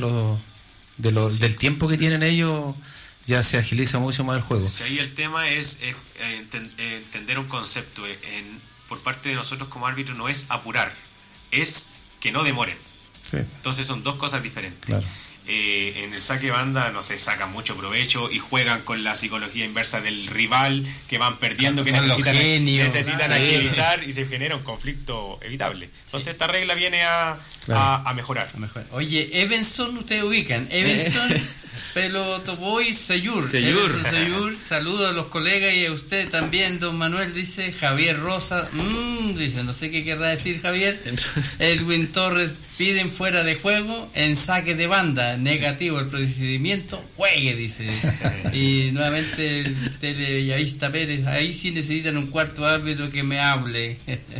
A: del tiempo que tienen ellos, ya se agiliza mucho más el juego.
E: Sí, ahí el tema es entender un concepto. Por parte de nosotros como árbitros no es apurar, es que no demoren.
A: Sí.
E: Entonces son dos cosas diferentes.
A: Claro.
E: En el saque de banda no se sacan mucho provecho y juegan con la psicología inversa del rival, que van perdiendo, que necesitan agilizar, y se genera un conflicto evitable. Entonces esta regla viene a mejorar.
C: Oye, Evenson, ustedes ubican, Evenson, Pelo Toboy, Seyur, saludos a los colegas y a usted también, don Manuel, dice Javier Rosa, dice, no sé qué querrá decir Javier. Edwin Torres, piden fuera de juego en saque de banda, negativo el procedimiento, juegue, dice. Y nuevamente el Televista Pérez, ahí sí necesitan un cuarto árbitro que me hable.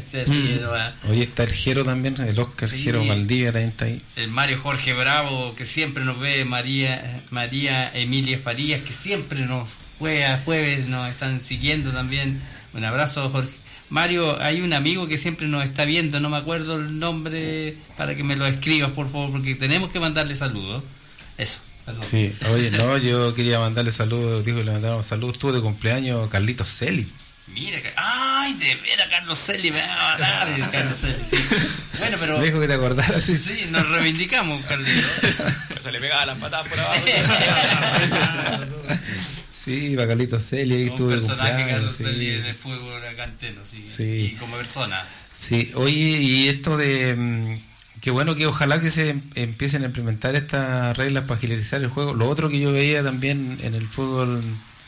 A: Oye, está el Jero también, el Oscar Jero Valdivia también está ahí.
C: El Mario Jorge Bravo, que siempre nos ve, María Emilia Farías, que siempre nos jueves nos están siguiendo también. Un abrazo, Jorge. Mario, hay un amigo que siempre nos está viendo, no me acuerdo el nombre, para que me lo escribas, por favor, porque tenemos que mandarle saludos. Eso, perdón.
A: Sí, oye, no, yo quería mandarle saludos, dijo que le mandaron saludos, estuvo de cumpleaños Carlitos Celi.
C: Mira, ay, de veras, Carlos Celi, me va a dar, Carlos Celi, sí. Bueno, pero...
A: Me dijo que te acordaras, sí.
C: Sí, nos reivindicamos, Carlitos.
E: Se le pegaba las patadas por abajo.
A: Sí, para Carlitos Celi, ahí estuvo
C: un
A: de
C: personaje,
A: cumpleaños,
C: Carlos
A: sí.
C: Celi, en el fútbol canteno, sí. Y como persona.
A: Sí, oye, y esto de... Qué bueno que ojalá que se empiecen a implementar estas reglas para agilizar el juego. Lo otro que yo veía también en el fútbol...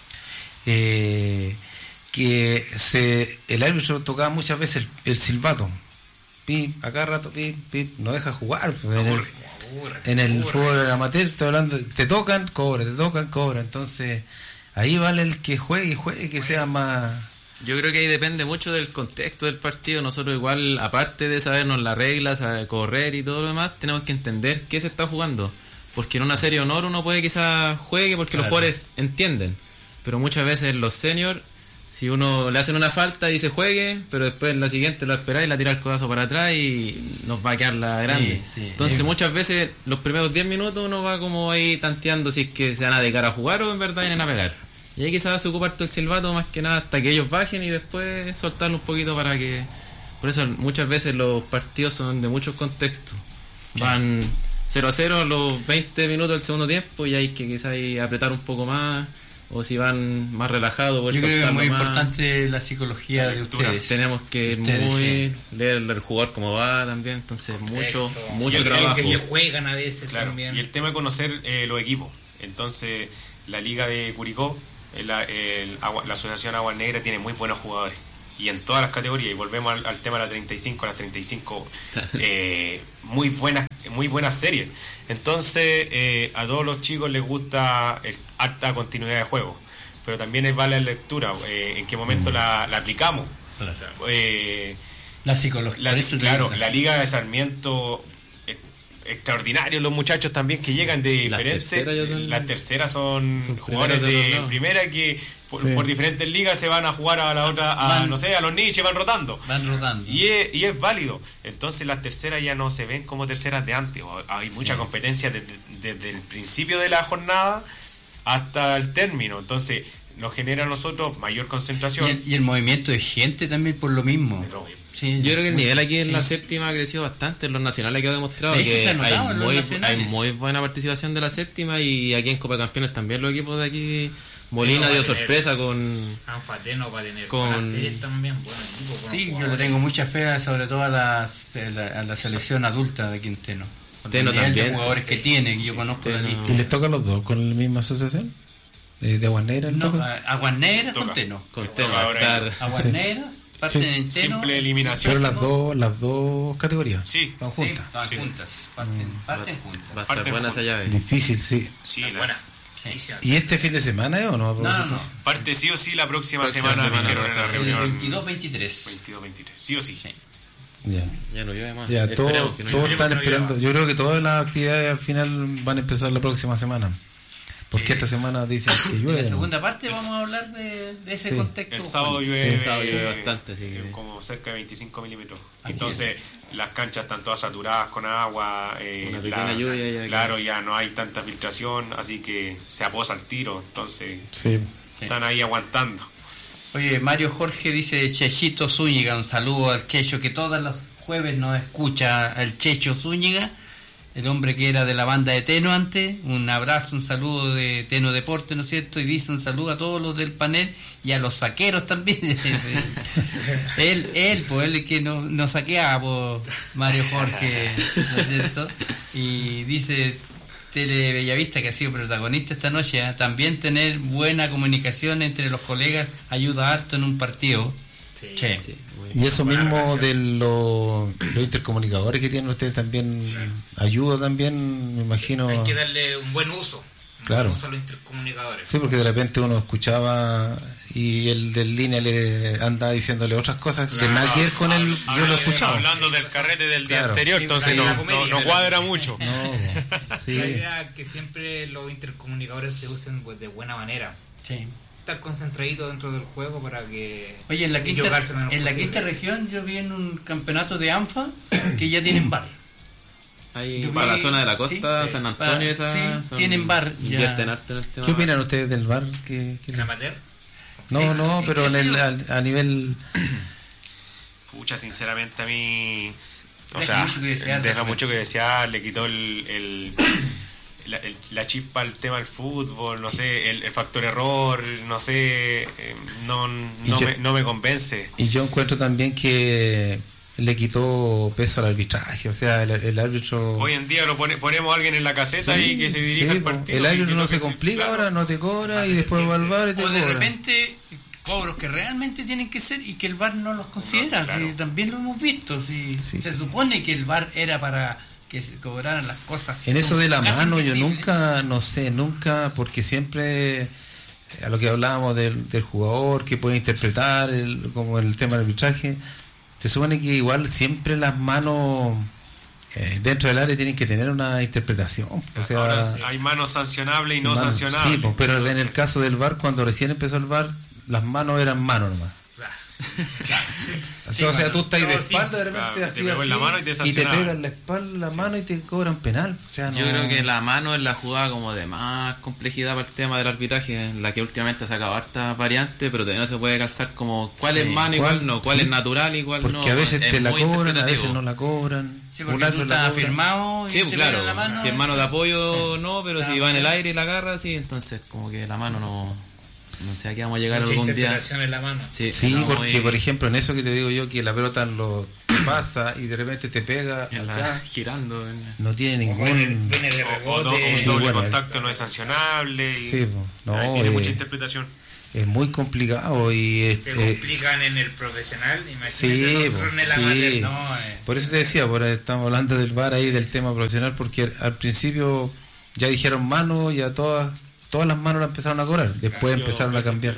A: que el árbitro tocaba muchas veces el silbato, pim, a cada rato, pim, no deja jugar. En el fútbol amateur, estoy hablando, te tocan, cobra, entonces ahí vale el que juegue, que sea más...
F: Yo creo que ahí depende mucho del contexto del partido. Nosotros igual, aparte de sabernos las reglas, saber correr y todo lo demás, tenemos que entender qué se está jugando, porque en una serie de honor uno puede quizás juegue porque los jugadores entienden, pero muchas veces los seniors, si uno le hacen una falta y se juegue, pero después en la siguiente lo espera y la tira el codazo para atrás y nos va a quedar la grande. Sí. Entonces muchas veces los primeros 10 minutos uno va como ahí tanteando si es que se van a dedicar a jugar o en verdad vienen a pegar. Y ahí quizás se ocupa todo el silbato más que nada hasta que ellos bajen y después soltarlo un poquito para que... Por eso muchas veces los partidos son de muchos contextos. Van 0-0 los 20 minutos del segundo tiempo y hay que quizás ahí apretar un poco más. O si van más relajados.
C: Yo creo que es muy importante la psicología de ustedes.
F: Tenemos que leer el jugador cómo va también. Entonces mucho trabajo.
D: Que se juegan a veces también.
E: Y el tema de conocer los equipos. Entonces la liga de Curicó, la asociación Aguas Negras tiene muy buenos jugadores. Y en todas las categorías. Y volvemos al tema de la 35. Las 35 muy buenas series. Entonces a todos los chicos les gusta alta continuidad de juego, pero también vale la lectura, en qué momento la aplicamos.
C: La psicología.
E: La Liga de Sarmiento, extraordinarios los muchachos también que llegan de diferentes. Las terceras son jugadores de primera que por diferentes ligas se van a jugar a la otra, a los niches, van rotando. Y es válido. Entonces las terceras ya no se ven como terceras de antes. Hay mucha competencia desde el principio de la jornada hasta el término. Entonces nos genera a nosotros mayor concentración.
C: Y el movimiento de gente también por lo mismo. Sí,
F: Yo creo que el nivel aquí en
C: sí.
F: la séptima ha crecido bastante. En los nacionales quedó demostrado
C: Eso
F: que
C: se ha notado en los
F: hay
C: nacionales.
F: muy buena participación de la séptima, y aquí en Copa Campeones también los equipos de aquí. Molina
D: va
F: dio
D: a tener-
F: sorpresa con...
D: Anfateno va a tener
F: Con-
D: buenas series también. Buen equipo,
C: Sí,
D: buenos
C: yo le
D: jugadores.
C: tengo mucha fe, sobre todo a la selección adulta de Quinteno. Por
F: Teno
C: el nivel de
F: también.
C: jugadores que tiene, que yo conozco la
F: Teno.
C: lista.
A: ¿Y les toca a los dos con la misma asociación? ¿De Aguas Negras les
C: No,
A: toca?
C: Aguas Negras
E: Toca.
C: con Teno.
F: Con Teno,
E: Ahora
F: va a estar...
C: Aguas Negras, parten
A: Sí.
C: en Teno.
E: Simple eliminación.
A: Pero las dos categorías.
E: Sí.
A: Van
C: Sí,
A: juntas.
C: van
E: Sí.
C: juntas, parten juntas.
F: Va a estar
E: Parte
F: buena esa llave.
A: Difícil, sí.
E: Sí,
D: Está
E: la-
D: buena.
C: Sí.
A: ¿Y este fin de semana o no?
C: No.
E: parte sí o sí la próxima
F: Próxima
E: semana,
F: semana,
E: dijeron en la
F: el
C: El
E: reunión.
C: 22-23.
E: 22-23. Sí o sí.
C: Sí.
A: Ya.
F: Ya no llueve más.
A: Ya, todos
F: Esperemos que no
A: todos
F: llueva.
A: están
D: que no
A: esperando. Yo creo que todas las actividades al final van a empezar la próxima semana. Porque esta semana dicen que
C: En
A: llueve.
C: la
A: ¿no?
C: segunda parte vamos a hablar de ese
A: Sí.
C: contexto.
E: El sábado
C: Juan.
E: llueve,
F: el sábado llueve bastante, así que-
E: como cerca de 25 milímetros.
C: Así
E: Entonces las canchas están todas saturadas con agua.
F: Una pequeña lluvia ya
E: claro, ya no hay tanta filtración, así que se aposa el tiro. Entonces
A: Sí.
C: Sí.
E: están ahí aguantando.
C: Oye, Mario Jorge dice Chechito Zúñiga, un saludo al Checho que todos los jueves nos escucha, al Checho Zúñiga, el hombre que era de la banda de Teno antes. Un abrazo, un saludo de Teno Deporte, ¿no es cierto? Y dice un saludo a todos los del panel y a los saqueros también. él, pues él que nos saqueaba, pues, Mario Jorge, ¿no es cierto? Y dice Tele Bellavista, que ha sido protagonista esta noche, también tener buena comunicación entre los colegas ayuda harto en un partido.
D: Sí.
C: Sí.
F: Sí, muy-
A: Y eso
D: Buena
A: mismo
D: relación.
A: de los intercomunicadores que tienen ustedes también ayuda también, me imagino.
D: Hay que darle un buen uso. Un
A: Claro.
D: buen uso a los intercomunicadores.
A: Sí, porque de repente uno escuchaba y el del línea le anda diciéndole otras cosas que nada que ver con él. Yo lo he escuchado.
E: Hablando del carrete del día
A: Claro.
E: anterior, entonces
D: Sí,
E: no,
D: la comedia.
E: no cuadra mucho.
A: No, sí.
D: La idea es que siempre los intercomunicadores se usen pues, de buena manera.
C: Sí.
D: Estar concentradito dentro del juego para que
C: Oye, en la quinta,
D: equivocarse lo menos
C: en la
D: posible.
C: quinta región yo vi en un campeonato de ANFA que ya tienen bar.
F: Ahí
C: Yo
F: para
C: vi-
F: la zona de la costa,
C: sí,
F: San
C: para-
F: Antonio, esa,
C: sí,
F: son-
C: tienen bar, ya.
F: invierten harto en el tema.
A: ¿Qué opinan ustedes del VAR? ¿Qué-
D: ¿En amateur?
A: No, pero en el, a nivel...
E: Pucha, sinceramente a mí... O
C: Deja
E: sea,
C: mucho que desear,
E: deja
C: de
E: mucho que desear, le quitó la chispa al tema del fútbol, no sé, el factor error, no sé, no me convence.
A: Y yo encuentro también que le quitó peso al arbitraje, o sea, el árbitro...
E: Hoy en día ponemos a alguien en la caseta
A: Sí,
E: y que se dirija
A: sí,
E: al
A: po.
E: partido.
A: El árbitro
E: y
A: no
E: lo
A: se
E: que
A: complica
E: claro.
A: ahora, no te cobra y después va al VAR y te
C: O de
A: cobra.
C: repente cobros que realmente tienen que ser y que el VAR no los considera.
E: No, claro.
C: Sí, también lo hemos visto. Sí.
A: Sí.
C: Se supone que el VAR era para que se cobraran las cosas.
A: En eso de la
C: casi
A: mano yo
C: invisibles.
A: nunca, porque siempre a lo que hablábamos del jugador que puede interpretar como el tema del arbitraje, se supone que igual siempre las manos dentro del área tienen que tener una interpretación. O sea,
E: Ahora hay manos sancionables y no
A: manos-
E: sancionables.
A: sí, pues, pero en
E: Entonces,
A: el caso del VAR, cuando recién empezó el VAR, las manos eran manos nomás.
C: Sí,
A: O sea,
C: bueno,
A: tú estás de
D: no, sí,
A: espalda de repente
E: claro,
A: así,
E: te pegó en la mano y te
A: te
E: sancionaban.
A: pegan la espalda, la mano y te cobran penal. O sea,
F: Yo
A: no-
F: creo que la mano es la jugada como de más complejidad para el tema del arbitraje, en la que últimamente ha sacado hartas variantes, pero todavía no se puede calzar como cuál
C: Sí,
F: es mano y
A: cuál-
F: cuál no, cuál
A: sí.
F: es natural y cuál no.
A: Porque a veces
F: Es
A: te la
F: muy
A: cobran, a
F: interpretativo.
A: veces no la cobran.
C: Sí,
A: Un
C: porque tú
A: árbitro la
C: estás
A: cobra.
C: afirmado y
F: Sí,
C: se
F: pues,
C: pega
F: claro,
C: la mano.
F: si es mano de apoyo
C: sí.
F: no, pero
C: Claro,
F: si va en el
C: claro.
F: aire y la agarra, sí, entonces como que la mano no sé a qué vamos a llegar
D: Mucha
F: algún día.
D: interpretación en la mano.
F: Sí,
A: Sí,
F: no,
A: porque
F: muy-
A: por ejemplo en eso que te digo yo, que la pelota te pasa y de repente te pega
F: en la-
A: acá,
F: girando.
A: no tiene
D: O viene
A: ningún...
D: de
E: o
D: rebote.
E: un
A: Sí,
E: doble
A: bueno,
E: contacto no es sancionable. Y,
A: Sí, po. No,
E: ahí tiene mucha interpretación.
A: es muy complicado y
D: Se complican en el profesional, imagínense
A: Sí,
D: nosotros en el
A: sí.
D: amateur.
C: No,
A: por eso te decía, estamos hablando del VAR ahí, del tema profesional, porque al principio ya dijeron mano, ya todas las manos la empezaron a cobrar, después empezaron a cambiar.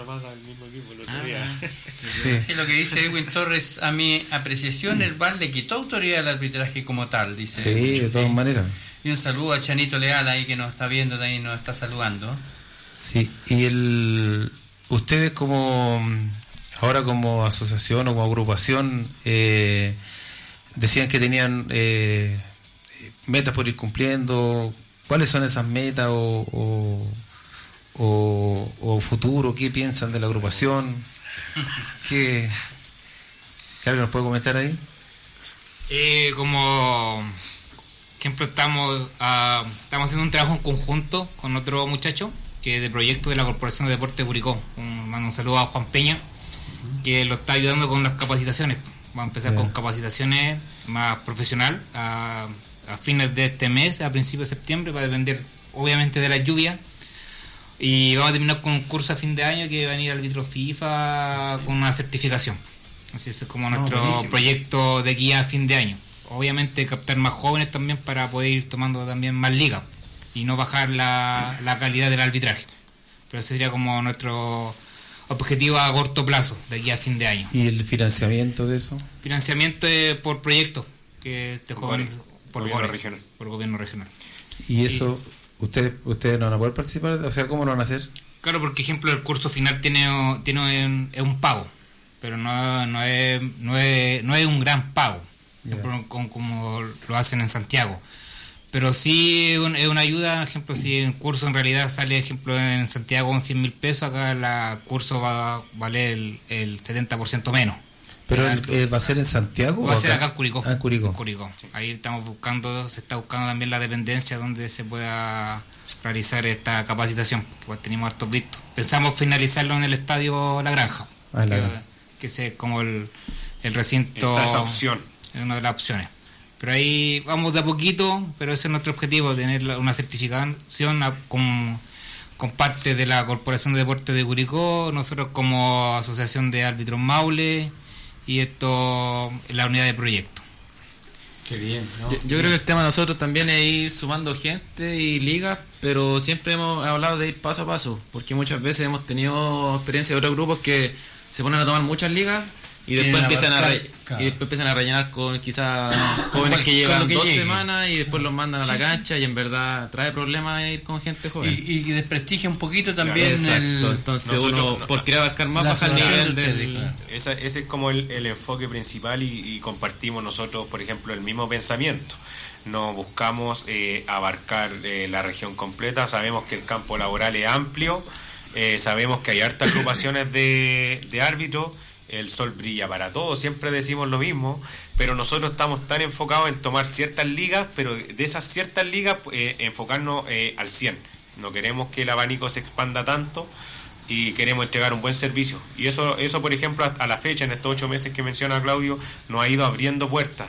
A: Sí.
C: Sí, lo que dice Edwin Torres, a mi apreciación, el VAR le quitó autoridad al arbitraje como tal, dice.
A: Sí, de todas maneras.
C: Y un saludo a Chanito Leal ahí que nos está viendo, también nos está saludando.
A: Sí, y ustedes ahora como asociación o como agrupación decían que tenían metas por ir cumpliendo. ¿Cuáles son esas metas o futuro? ¿Qué piensan de la agrupación? ¿Qué? ¿Qué nos puede comentar ahí?
D: Como ejemplo, estamos haciendo un trabajo en conjunto con otro muchacho que es de proyecto de la Corporación de Deportes de Curicó. Mando un saludo a Juan Peña, que lo está ayudando con las capacitaciones. Vamos a empezar con capacitaciones más profesional a fines de este mes, a principios de septiembre, va a depender obviamente de la lluvia. Y vamos a terminar con un curso a fin de año que va a venir árbitro FIFA con una certificación. Así es como nuestro proyecto de guía a fin de año. Obviamente captar más jóvenes también para poder ir tomando también más ligas y no bajar la calidad del arbitraje. Pero ese sería como nuestro objetivo a corto plazo, de aquí a fin de año.
A: ¿Y el financiamiento de eso?
D: Financiamiento por proyectos que este joven por gobierno regional.
A: ¿Y eso ustedes no van a poder participar? O sea, ¿cómo lo van a hacer?
D: Claro, porque ejemplo el curso final tiene un pago, pero no es un gran pago, como lo hacen en Santiago. Pero sí es una ayuda. Ejemplo, si el curso en realidad sale, ejemplo, en Santiago con 100.000 pesos, acá el curso va a valer el 70% menos.
A: ¿Pero va a ser en Santiago?
D: Va a ser acá en Curicó.
A: En Curicó.
D: Sí. Ahí se está buscando también la dependencia donde se pueda realizar esta capacitación, pues tenemos hartos vistos. Pensamos finalizarlo en el estadio La Granja, que es como el recinto.
E: Está esa opción.
D: Es una de las opciones. Pero ahí vamos de a poquito, pero ese es nuestro objetivo, tener una certificación con parte de la Corporación de Deportes de Curicó, nosotros como Asociación de Árbitros Maule y esto la unidad de proyecto.
F: Qué bien, ¿no? Yo creo que el tema de nosotros también es ir sumando gente y ligas, pero siempre hemos hablado de ir paso a paso, porque muchas veces hemos tenido experiencia de otros grupos que se ponen a tomar muchas ligas y después empiezan a rellenar con quizás jóvenes que llevan 2 semanas y después los mandan a la cancha y en verdad trae problemas ir con gente joven.
C: Y desprestigia un poquito también.
F: Exacto. Entonces por querer abarcar más baja el nivel del...
E: Ese es como el enfoque principal y compartimos nosotros, por ejemplo, el mismo pensamiento. No buscamos abarcar la región completa, sabemos que el campo laboral es amplio, sabemos que hay hartas agrupaciones de árbitros. El sol brilla para todos, siempre decimos lo mismo, pero nosotros estamos tan enfocados en tomar ciertas ligas, pero de esas ciertas ligas enfocarnos al 100. No queremos que el abanico se expanda tanto y queremos entregar un buen servicio. Y eso por ejemplo, a la fecha, en estos 8 meses que menciona Claudio, nos ha ido abriendo puertas.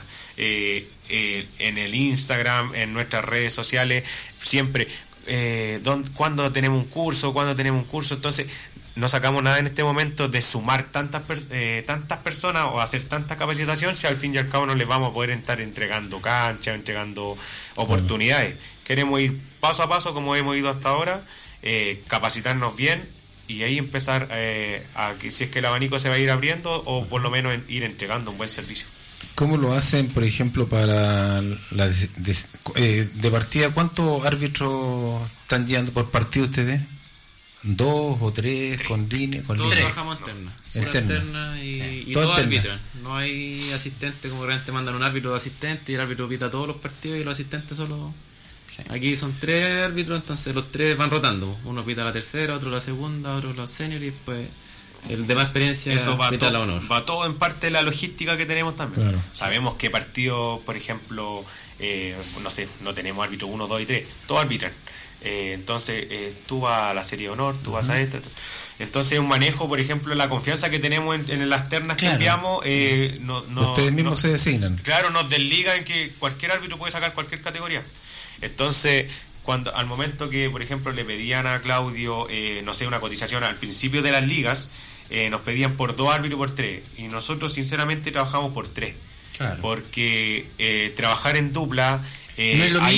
E: En el Instagram, en nuestras redes sociales, siempre, ¿cuándo tenemos un curso? Entonces, no sacamos nada en este momento de sumar tantas personas o hacer tanta capacitación si al fin y al cabo no les vamos a poder estar entregando canchas, entregando oportunidades. Queremos ir paso a paso como hemos ido hasta ahora, capacitarnos bien y ahí empezar a que si es que el abanico se va a ir abriendo o por lo menos ir entregando un buen servicio.
A: ¿Cómo lo hacen, por ejemplo, para la de partida? ¿Cuántos árbitros están llevando por partido ustedes? 2 o 3 con línea, con
F: todos
A: línea.
F: trabajamos alterna y todos arbitran. No hay asistente, como realmente mandan un árbitro de asistente y el árbitro pita todos los partidos y los asistentes solo. Sí. Aquí son 3 árbitros, entonces los 3 van rotando. Uno pita la tercera, otro la segunda, otro la senior y después el de más experiencia pita la honor.
E: Va todo en parte de la logística que tenemos también. Claro. Sabemos que partidos, por ejemplo, no tenemos árbitro 1, 2 y 3, todos arbitran. Entonces tú vas a la serie de honor, tú vas a esto. Entonces un manejo, por ejemplo, la confianza que tenemos en las ternas que enviamos,
A: ustedes mismos se designan.
E: Claro, nos desligan en que cualquier árbitro puede sacar cualquier categoría. Entonces, al momento que, por ejemplo, le pedían a Claudio, una cotización al principio de las ligas, nos pedían por 2 árbitros por 3 y nosotros sinceramente trabajamos por 3. Claro. Porque trabajar en dupla
C: no es lo mismo.